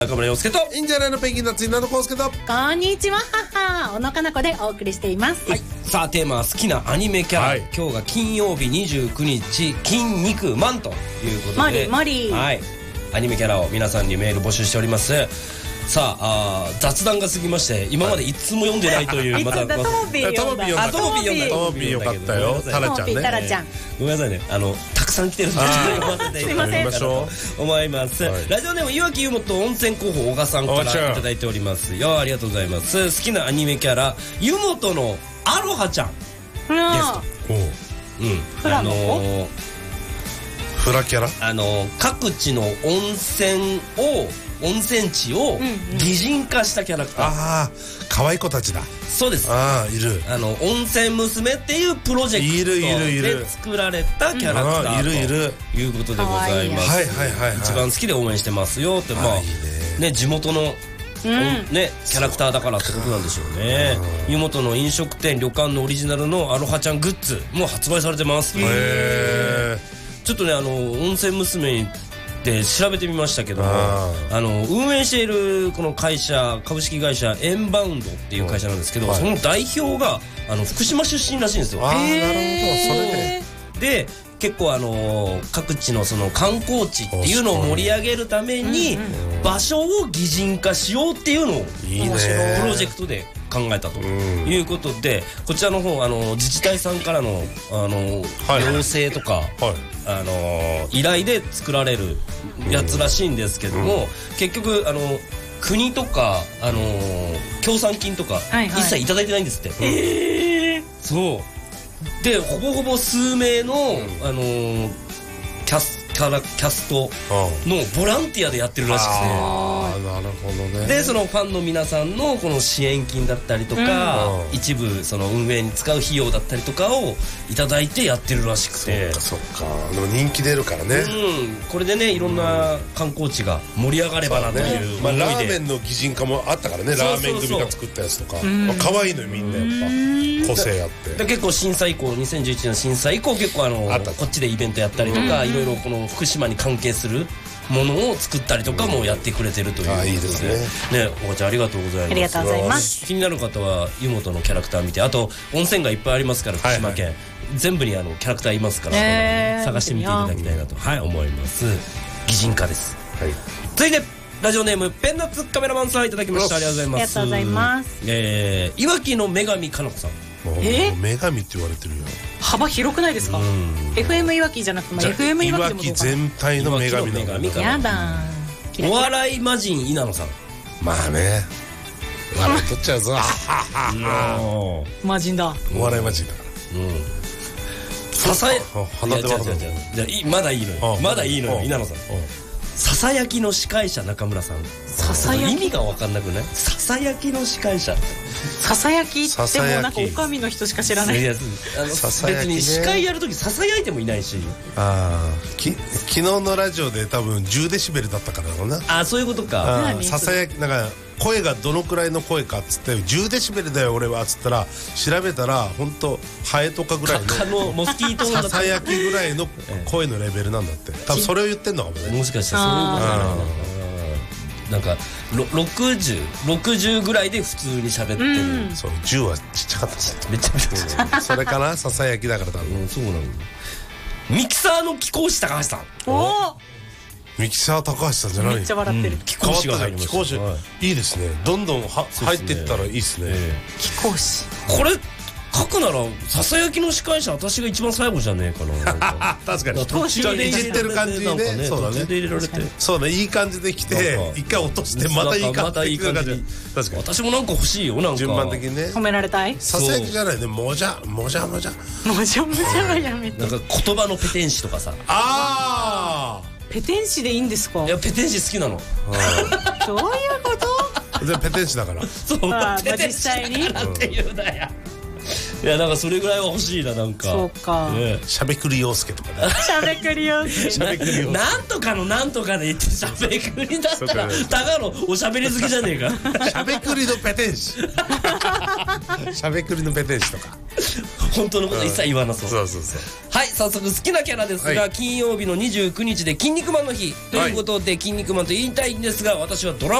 中村洋介といいんじゃないのペンギンのついなのこうすけとこんにちは、小野かな子でお送りしています。 はい、さあテーマは好きなアニメキャラ、 はい、 今日が金曜日29日筋肉マンということでモリはい、アニメキャラを皆さんにメール募集しております。さあ、雑談が過ぎまして今までいつも読んでないという、 またトモピー読んだ。 トモピーよかったよ。 タラちゃんね。 タラちゃん、 ごめんなさいね、たくさん来てるんですいません思います、はい、ラジオネームいわきゆもと温泉候補小賀さんからいただいておりますよ。ありがとうございます。好きなアニメキャラゆもとのアロハちゃんですと。 フラのフラキャラ、 各地の温泉地を擬人化したキャラクター。 ああ、可愛い子たちだ。 そうです。 ああ、いる。 温泉娘っていうプロジェクトで作られたキャラクターということでございます。 はいはいはい。 一番好きで応援してますよって、まあね、地元のねキャラクターだからってことなんでしょうね。湯本の飲食店旅館のオリジナルのアロハちゃんグッズも発売されてます。ちょっとね、温泉娘で調べてみましたけども、運営しているこの会社、株式会社エンバウンドっていう会社なんですけど、その代表が福島出身らしいんですよ。 なるほど。それで結構各地のその観光地っていうのを盛り上げるために場所を擬人化しようっていうのをプロジェクトで考えたということで、こちらの方自治体さんからの要請とか依頼で作られるやつらしいんですけども、結局国とか協賛金とか一切いただいてないんですって。そうで、ほぼほぼ数名のキャストのボランティアでやってるらしくて、 なるほどね。 でそのファンの皆さんのこの支援金だったりとか、一部その運営に使う費用だったりとかをいただいてやってるらしくて。 そっか。でも人気出るからね。 これでね、いろんな観光地が盛り上がればなという思いで。 ラーメンの擬人化もあったからね。ラーメン組が作ったやつとか可愛いのよ、みんなやっぱ個性あって。 結構震災以降、2011年の震災以降結構こっちでイベントやったりとか、いろいろこの福島に関係するものを作ったりとかもやってくれてるということで、いいですね。おばちゃんありがとうございます。 ありがとうございます。 気になる方は湯本のキャラクター見て、あと温泉がいっぱいありますから、福島県全部にキャラクターいますから、探してみていただきたいなと思います。擬人化です。続いてラジオネームペンナッツカメラマンさんいただきました。ありがとうございます。 ありがとうございます。 いわきの女神かなこさん。 女神って言われてるよ。 幅広くないですか。 FM いわきじゃなくて FM いわきでも全体の女神なの。 やだ。 お笑い魔人稲野さん。 まあね、笑い取っちゃうぞ。 魔人だ。 お笑い魔人だから。 ささやまだいいのよ、まだいいのよ。稲野さん、ささやきの司会者中村さん。意味が分かんなくない？ささやきの司会者。 ささやきってもうなんかおかみの人しか知らない。別に司会やるときささやいてもいないし。 昨日のラジオで多分10デシベルだったからだろうな。 そういうことか。 ささやきなんか声がどのくらいの声かっつって10デシベルだよ俺はっつったら、調べたら本当ハエとかぐらいのモスキートささやきぐらいの声のレベルなんだって。多分それを言ってんのかもね。 もしかしたらそういうことなんか60ぐらいで普通に喋ってる。 そう、10はちっちゃかったです。 めちゃめちゃそれかな、ささやきだから多分。 そうなの。ミキサーの貴公子高橋さん。 ミキサー高橋さんじゃない。 めっちゃ笑ってる。 貴公子が入りました。 貴公子いいですね。どんどん入っていったらいいですね。 貴公子。 これ書くならささやきの司会者私が一番最後じゃねえかな。 確かに途中でいじってる感じにね。そうだね。 途中で入れられて、 そうね、いい感じで来て一回落としてまたいい感じ。確かに私もなんか欲しいよ。なんか順番的にね。 褒められたい。 ささやきじゃないね。もじゃはやめて。 なんか言葉のペテン師とかさ。 ペテン師でいいんですか。 いや、ペテン師好きなの。 どういうこと。 じゃペテン師だから。 そう、 実際にっていうんだよ。いや、なんかそれぐらいは欲しいな。なんかそうか、 しゃべくり陽介とかね。 しゃべくり陽介なんとかのなんとかで言ってしゃべくりだったらただのおしゃべり好きじゃねえか。 しゃべくりのペテン師。しゃべくりのペテン師とか本当のこと一切言わなそう。 そうそうそう。 はい、早速好きなキャラですが、 はい金曜日の29日で筋肉マンの日ということで、筋肉マンと言いたいんですが、私はドラ